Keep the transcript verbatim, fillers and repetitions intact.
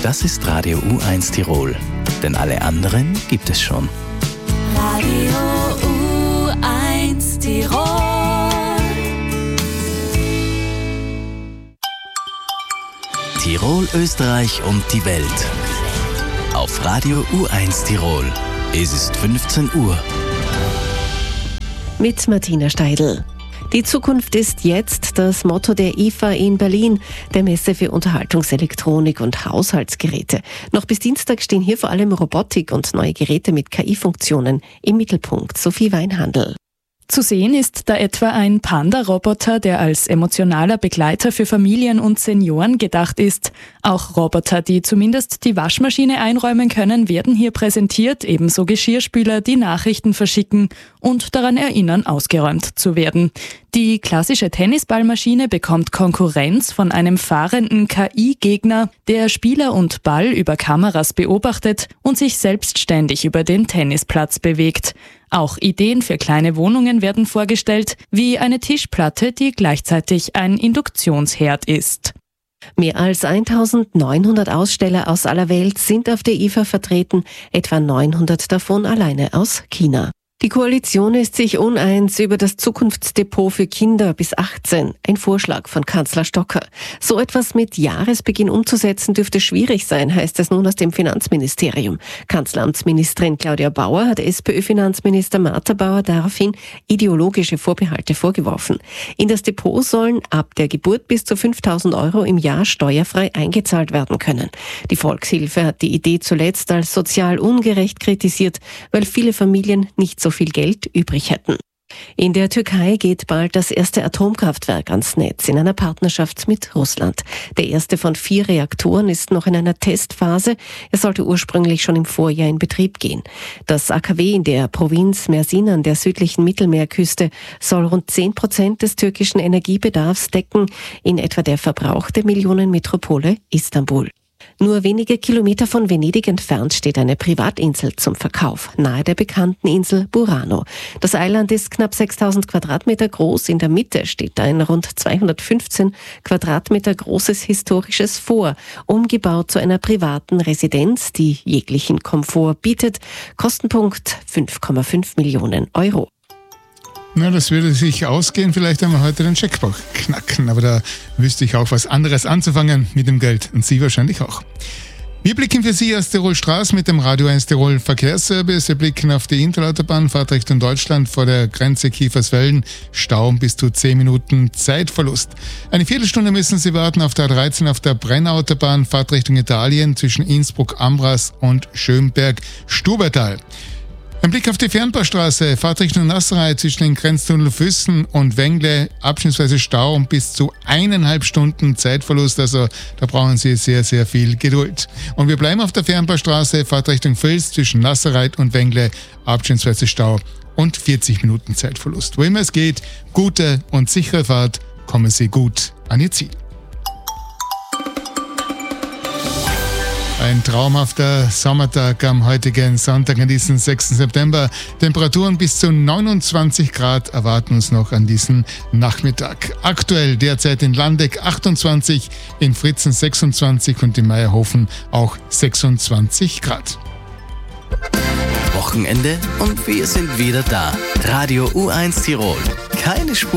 Das ist Radio U eins Tirol. Denn alle anderen gibt es schon. Radio U eins Tirol. Tirol, Österreich und die Welt. Auf Radio U eins Tirol. Es ist fünfzehn Uhr. Mit Martina Steidl. Die Zukunft ist jetzt das Motto der I F A in Berlin, der Messe für Unterhaltungselektronik und Haushaltsgeräte. Noch bis Dienstag stehen hier vor allem Robotik und neue Geräte mit K I-Funktionen im Mittelpunkt. Sophie Weinhandl. Zu sehen ist da etwa ein Panda-Roboter, der als emotionaler Begleiter für Familien und Senioren gedacht ist. Auch Roboter, die zumindest die Waschmaschine einräumen können, werden hier präsentiert, ebenso Geschirrspüler, die Nachrichten verschicken und daran erinnern, ausgeräumt zu werden. Die klassische Tennisballmaschine bekommt Konkurrenz von einem fahrenden K I-Gegner, der Spieler und Ball über Kameras beobachtet und sich selbstständig über den Tennisplatz bewegt. Auch Ideen für kleine Wohnungen werden vorgestellt, wie eine Tischplatte, die gleichzeitig ein Induktionsherd ist. Mehr als eintausendneunhundert Aussteller aus aller Welt sind auf der I F A vertreten, etwa neunhundert davon alleine aus China. Die Koalition ist sich uneins über das Zukunftsdepot für Kinder bis achtzehn, ein Vorschlag von Kanzler Stocker. So etwas mit Jahresbeginn umzusetzen dürfte schwierig sein, heißt es nun aus dem Finanzministerium. Kanzleramtsministerin Claudia Bauer hat SPÖ-Finanzminister Martha Bauer daraufhin ideologische Vorbehalte vorgeworfen. In das Depot sollen ab der Geburt bis zu fünftausend Euro im Jahr steuerfrei eingezahlt werden können. Die Volkshilfe hat die Idee zuletzt als sozial ungerecht kritisiert, weil viele Familien nicht so viel Geld übrig hätten. In der Türkei geht bald das erste Atomkraftwerk ans Netz in einer Partnerschaft mit Russland. Der erste von vier Reaktoren ist noch in einer Testphase. Er sollte ursprünglich schon im Vorjahr in Betrieb gehen. Das A K W in der Provinz Mersin an der südlichen Mittelmeerküste soll rund zehn Prozent des türkischen Energiebedarfs decken, in etwa der Verbrauch der Millionenmetropole Istanbul. Nur wenige Kilometer von Venedig entfernt steht eine Privatinsel zum Verkauf, nahe der bekannten Insel Burano. Das Eiland ist knapp sechstausend Quadratmeter groß. In der Mitte steht ein rund zweihundertfünfzehn Quadratmeter großes historisches Fort, umgebaut zu einer privaten Residenz, die jeglichen Komfort bietet. Kostenpunkt fünf Komma fünf Millionen Euro. Na, das würde sich ausgehen, vielleicht einmal heute den Scheckbauch knacken, aber da wüsste ich auch was anderes anzufangen mit dem Geld und Sie wahrscheinlich auch. Wir blicken für Sie aus Tirol Straße mit dem Radio eins Tirol Verkehrsservice. Wir blicken auf die Interautobahn, Fahrt Richtung Deutschland vor der Grenze Kiefersfelden, Stau bis zu zehn Minuten Zeitverlust. Eine Viertelstunde müssen Sie warten auf der A dreizehn auf der Brennautobahn, Fahrt Richtung Italien zwischen Innsbruck-Ambras und Schönberg-Stubertal. Ein Blick auf die Fernbaustraße, Fahrt Richtung Nasserei zwischen den Grenztunnel Füssen und Wengle, abschnittsweise Stau und bis zu eineinhalb Stunden Zeitverlust, also da brauchen Sie sehr, sehr viel Geduld. Und wir bleiben auf der Fernbaustraße, Fahrt Richtung Vils zwischen Nasserei und Wengle, abschnittsweise Stau und vierzig Minuten Zeitverlust. Wo immer es geht, gute und sichere Fahrt, kommen Sie gut an Ihr Ziel. Ein traumhafter Sommertag am heutigen Sonntag, an diesem sechsten September. Temperaturen bis zu neunundzwanzig Grad erwarten uns noch an diesem Nachmittag. Aktuell derzeit in Landeck achtundzwanzig, in Fritzen sechsundzwanzig und in Meierhofen auch sechsundzwanzig Grad. Wochenende und wir sind wieder da. Radio U eins Tirol. Keine Spur.